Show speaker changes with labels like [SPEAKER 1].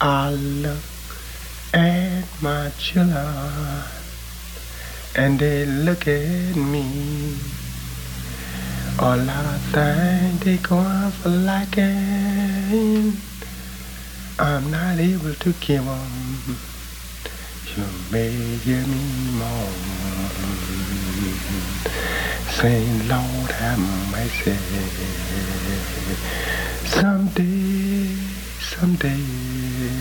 [SPEAKER 1] I look at my children and they look at me. All I think they going for liking. I'm not able to give 'em. You may hear me moan. Saying, Lord have mercy. Someday, someday.